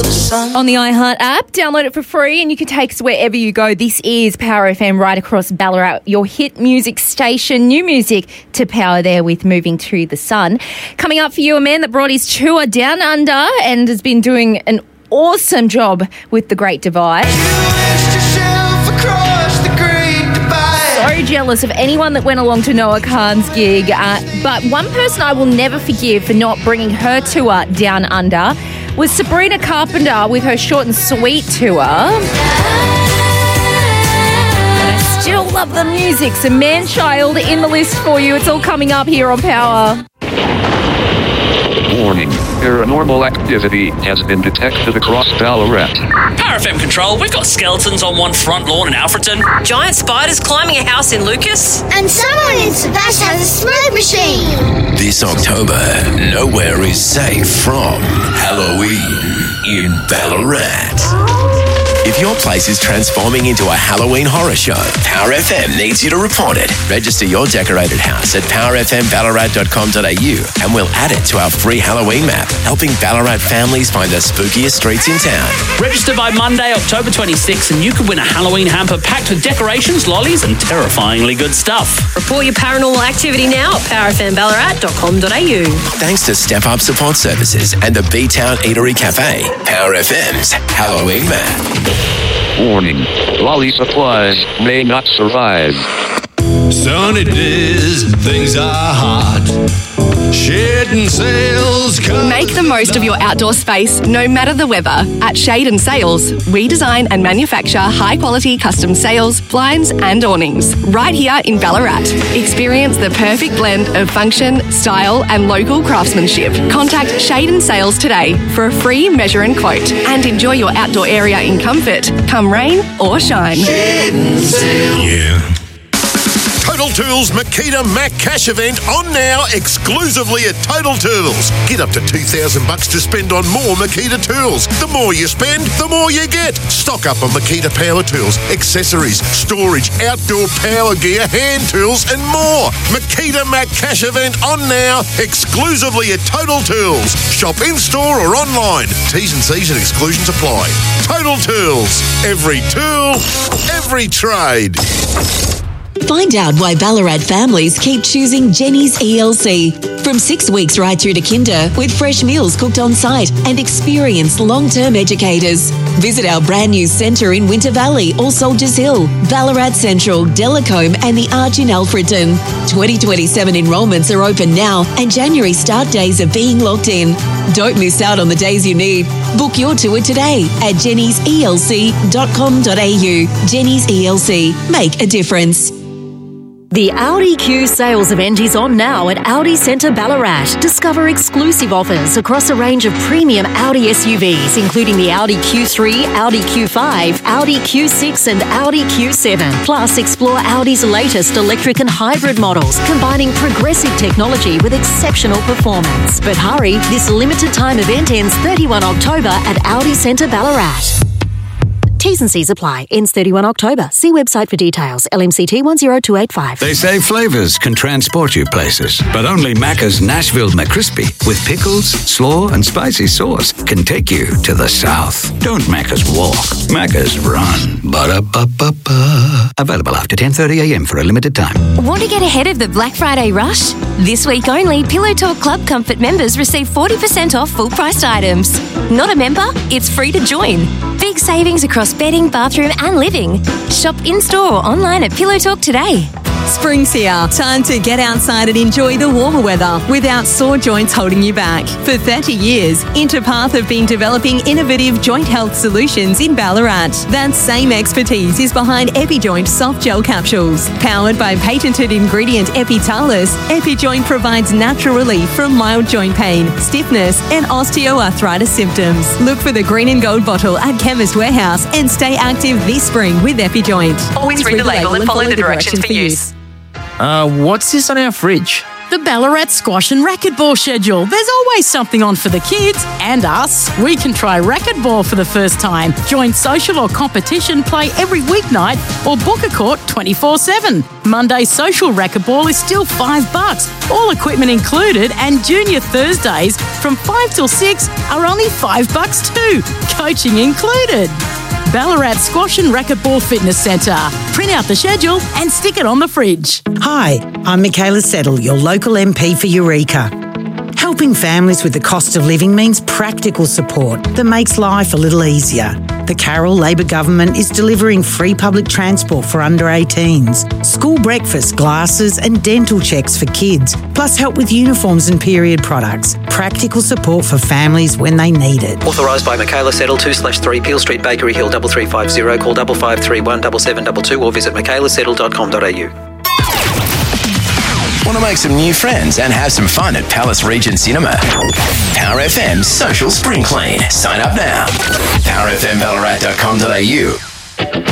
the sun. On the iHeart app, download it for free and you can take us wherever you go. This is Power FM right across Ballarat, your hit music station. New music to power there with Moving to the Sun. Coming up for you, a man that brought his tour down under and has been doing an awesome job with The Great Divide. So jealous of anyone that went along to Noah Kahan's gig, but one person I will never forgive for not bringing her tour down under was Sabrina Carpenter with her Short and Sweet tour. And I still love the music, so Man-Child in the list for you. It's all coming up here on Power. Warning, paranormal activity has been detected across Ballarat. Power FM Control, we've got skeletons on one front lawn in Alfreton. Giant spiders climbing a house in Lucas. And someone in Sebash has a smoke machine. This October, nowhere is safe from Halloween in Ballarat. If your place is transforming into a Halloween horror show, Power FM needs you to report it. Register your decorated house at powerfmballarat.com.au and we'll add it to our free Halloween map, helping Ballarat families find the spookiest streets in town. Register by Monday, October 26th, and you could win a Halloween hamper packed with decorations, lollies, and terrifyingly good stuff. Report your paranormal activity now at powerfmballarat.com.au. Thanks to Step Up Support Services and the B-Town Eatery Cafe, Power FM's Halloween map. Warning, lolly supplies may not survive. Sunny days, things are hot. Shade and Sails come. Make the most of your outdoor space, no matter the weather. At Shade and Sails, we design and manufacture high-quality custom sails, blinds and awnings. Right here in Ballarat. Experience the perfect blend of function, style and local craftsmanship. Contact Shade and Sails today for a free measure and quote. And enjoy your outdoor area in comfort, come rain or shine. Shade and Sails. Yeah. Total Tools Makita Mac Cash event on now exclusively at Total Tools. Get up to $2,000 to spend on more Makita tools. The more you spend, the more you get. Stock up on Makita power tools, accessories, storage, outdoor power gear, hand tools and more. Makita Mac Cash event on now exclusively at Total Tools. Shop in-store or online. T's and C's and exclusions apply. Total Tools. Every tool, every trade. Find out why Ballarat families keep choosing Jenny's ELC. From 6 weeks right through to kinder, with fresh meals cooked on site and experienced long-term educators. Visit our brand new centre in Winter Valley or Soldiers Hill, Ballarat Central, Delacombe and the Arch in Alfreton. 2027 enrolments are open now and January start days are being locked in. Don't miss out on the days you need. Book your tour today at jennyselc.com.au. Jenny's ELC. Make a difference. The Audi Q sales event is on now at Audi Centre Ballarat. Discover exclusive offers across a range of premium Audi SUVs, including the Audi Q3, Audi Q5, Audi Q6 and Audi Q7. Plus, explore Audi's latest electric and hybrid models, combining progressive technology with exceptional performance. But hurry, this limited time event ends 31 October at Audi Centre Ballarat. T's and C's apply. Ends 31 October. See website for details. LMCT 10285. They say flavours can transport you places, but only Macca's Nashville McCrispy with pickles, slaw and spicy sauce can take you to the south. Don't Macca's walk. Macca's run. Ba-da-ba-ba-ba. Available after 10:30am for a limited time. Want to get ahead of the Black Friday rush? This week only, Pillow Talk Club Comfort members receive 40% off full-priced items. Not a member? It's free to join. Big savings across bedding, bathroom and living. Shop in-store or online at Pillow Talk today. Spring's here. Time to get outside and enjoy the warmer weather without sore joints holding you back. For 30 years, Interpath have been developing innovative joint health solutions in Ballarat. That same expertise is behind EpiJoint soft gel capsules. Powered by patented ingredient Epitalus, EpiJoint provides natural relief from mild joint pain, stiffness and osteoarthritis symptoms. Look for the green and gold bottle at Chemist Warehouse and stay active this spring with EpiJoint. Always read the label and follow the directions for use. What's this on our fridge? The Ballarat Squash and Racquetball schedule. There's always something on for the kids and us. We can try racquetball for the first time, join social or competition play every weeknight, or book a court 24/7. Monday social racquetball is still $5, all equipment included, and junior Thursdays from 5 till 6 are only $5 too, coaching included. Ballarat Squash and Racquetball Fitness Centre. Print out the schedule and stick it on the fridge. Hi, I'm Michaela Settle, your local MP for Eureka. Helping families with the cost of living means practical support that makes life a little easier. The Carroll Labor government is delivering free public transport for under 18s, school breakfast, glasses and dental checks for kids, plus help with uniforms and period products. Practical support for families when they need it. Authorised by Michaela Settle, 2/3 Peel Street, Bakery Hill, 3350. Call 5531 7722 or visit michaelasettle.com.au. Want to make some new friends and have some fun at Palace Regent Cinema? Power FM's Social Spring Clean. Sign up now. powerfmballarat.com.au.